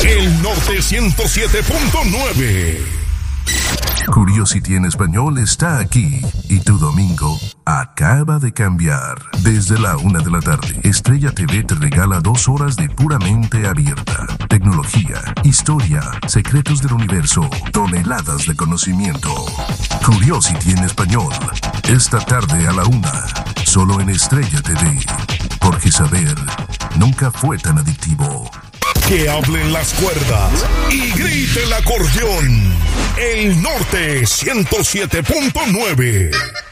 El Norte 107.9. Curiosity en español está aquí y tu domingo acaba de cambiar. Desde la 1 de la tarde, Estrella TV te regala 2 horas de puramente abierta. Tecnología, historia, secretos del universo, toneladas de conocimiento. Curiosity en español, esta tarde a la 1, solo en Estrella TV. Porque saber nunca fue tan adictivo. Que hablen las cuerdas y grite el acordeón. El Norte 107.9.